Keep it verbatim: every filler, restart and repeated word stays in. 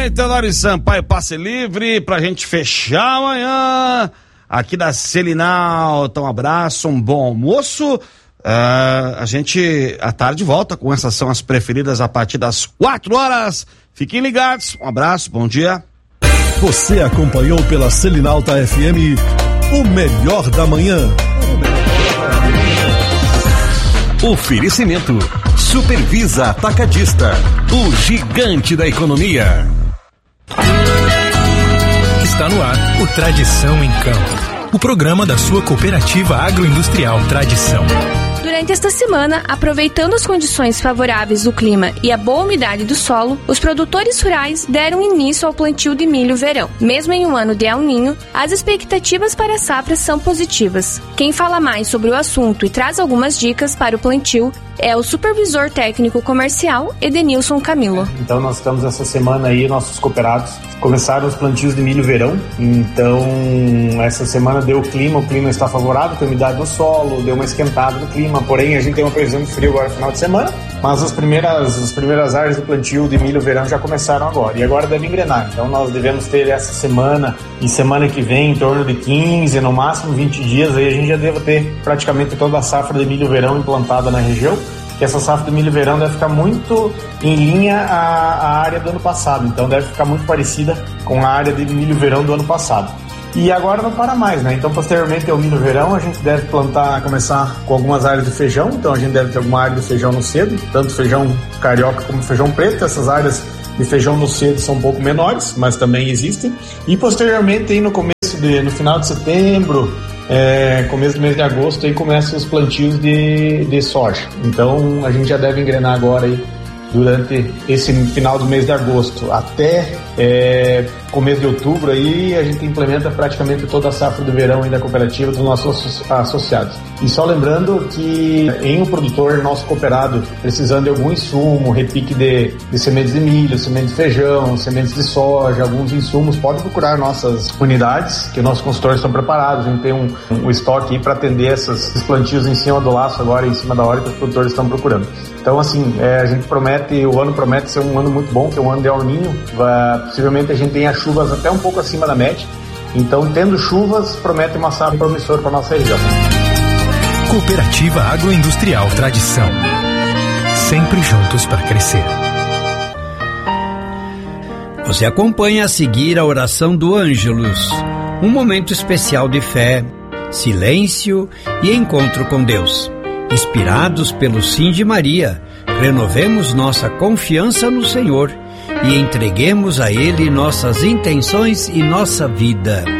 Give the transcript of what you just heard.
aí, Teodoro Sampaio, passe livre pra gente fechar amanhã aqui da Selinal. Então, um abraço, um bom almoço. Uh, a gente, à tarde, volta com essas são as preferidas a partir das quatro horas. Fiquem ligados, um abraço, bom dia. Você acompanhou pela Selinalta F M o melhor da manhã. Oferecimento Supervisa Atacadista, o gigante da economia. Está no ar o Tradição em Campo, o programa da sua cooperativa agroindustrial Tradição. Durante esta semana, aproveitando as condições favoráveis do clima e a boa umidade do solo, os produtores rurais deram início ao plantio de milho verão. Mesmo em um ano de El Niño, as expectativas para a safra são positivas. Quem fala mais sobre o assunto e traz algumas dicas para o plantio é o supervisor técnico comercial Edenilson Camilo. Então nós estamos essa semana aí, nossos cooperados começaram os plantios de milho verão. Então essa semana deu o clima, o clima está favorável, tem umidade no solo, deu uma esquentada no clima, porém a gente tem uma previsão de frio agora no final de semana, mas as primeiras, as primeiras áreas do plantio de milho verão já começaram agora, e agora deve engrenar. Então nós devemos ter essa semana e semana que vem em torno de quinze, no máximo vinte dias, aí a gente já deve ter praticamente toda a safra de milho verão implantada na região. Que essa safra do milho verão deve ficar muito em linha à, à área do ano passado, então deve ficar muito parecida com a área de milho verão do ano passado. E agora não para mais, né? Então posteriormente ao milho verão a gente deve plantar, começar com algumas áreas de feijão, então a gente deve ter alguma área de feijão no cedo, tanto feijão carioca como feijão preto. Essas áreas de feijão no cedo são um pouco menores, mas também existem. E posteriormente aí no começo de, no final de setembro, É, começo do mês de agosto, aí começam os plantios de, de soja. Então a gente já deve engrenar agora aí durante esse final do mês de agosto até é, começo de outubro, aí a gente implementa praticamente toda a safra do verão aí da cooperativa dos nossos associados. E só lembrando que em um produtor nosso cooperado precisando de algum insumo, repique de, de sementes de milho, sementes de feijão, sementes de soja, alguns insumos, pode procurar nossas unidades, que nossos consultores estão preparados. A gente tem um, um estoque aí para atender essas, esses plantios em cima do laço agora, em cima da hora que os produtores estão procurando. Então assim, é, a gente promete, o ano promete ser um ano muito bom, que é um ano de El Niño. Vai, possivelmente a gente tenha chuvas até um pouco acima da média. Então, tendo chuvas, promete uma safra promissora para nossa região. Cooperativa Agroindustrial Tradição. Sempre juntos para crescer. Você acompanha a seguir a oração do Ângelus, um momento especial de fé, silêncio e encontro com Deus. Inspirados pelo Sim de Maria, renovemos nossa confiança no Senhor e entreguemos a Ele nossas intenções e nossa vida.